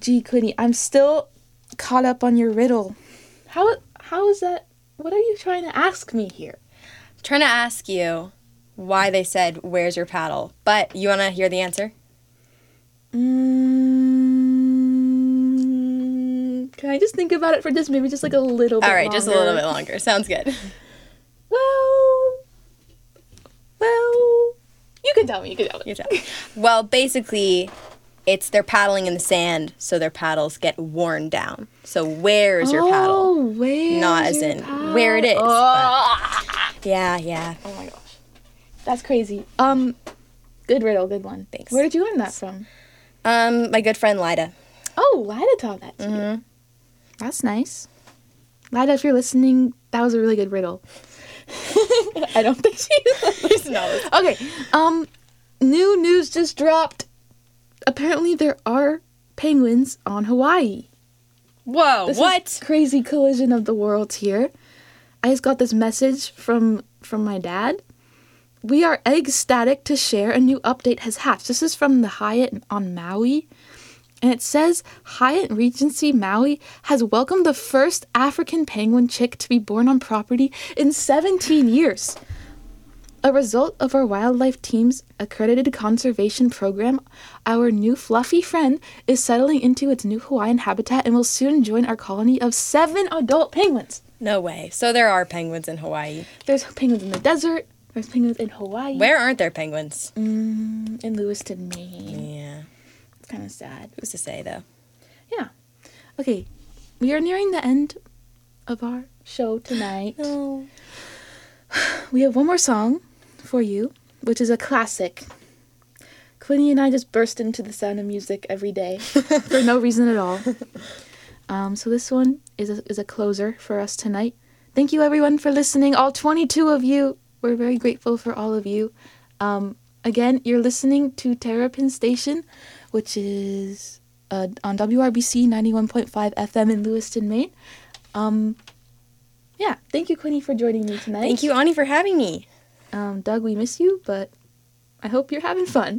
OMG, Quinny, I'm still caught up on your riddle. How is that? What are you trying to ask me here? I'm trying to ask you why they said, "Where's your paddle?" But you want to hear the answer? Can I just think about it for just maybe just like a little bit All right, longer? just a little bit longer. Sounds good. Well, you can tell me. Well, basically, it's they're paddling in the sand, so their paddles get worn down. So where's your paddle? Oh, where's Not as your in paddle? where it is. Oh. But yeah. Oh my gosh. That's crazy. Good riddle, good one. Thanks. Where did you learn that from? My good friend Lida. Oh, Lida taught that to you. That's nice. Lida, if you're listening, that was a really good riddle. I don't think she's not. Okay. New news just dropped. Apparently there are penguins on Hawaii. Whoa, what? Is crazy collision of the worlds here. I just got this message from my dad. We are ecstatic to share a new update has hatched. This is from the Hyatt on Maui. And it says Hyatt Regency Maui has welcomed the first African penguin chick to be born on property in 17 years. A result of our wildlife team's accredited conservation program, our new fluffy friend is settling into its new Hawaiian habitat and will soon join our colony of 7 adult penguins. No way. So there are penguins in Hawaii. There's penguins in the desert. There's penguins in Hawaii. Where aren't there penguins? In Lewiston, Maine. Yeah. It's kind of sad. Who's to say, though? Yeah. Okay. We are nearing the end of our show tonight. No. We have one more song for you, which is a classic. Quinny and I just burst into the sound of music every day for no reason at all. So this one is a closer for us tonight. Thank you, everyone, for listening. All 22 of you. We're very grateful for all of you. Again, you're listening to Terrapin Station, which is on WRBC 91.5 FM in Lewiston, Maine. Yeah, thank you, Quinny, for joining me tonight. Thank you, Ani, for having me. Doug, we miss you, but I hope you're having fun.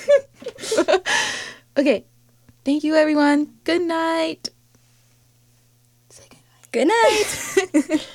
Okay, thank you, everyone. Good night. Say good night. Good night.